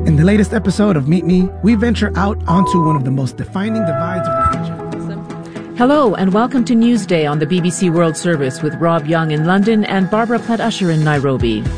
In the latest episode of Meet Me, we venture out onto one of the most defining divides of the region. Hello and welcome to Newsday on the BBC World Service with Rob Young in London and Barbara Platt-Usher in Nairobi.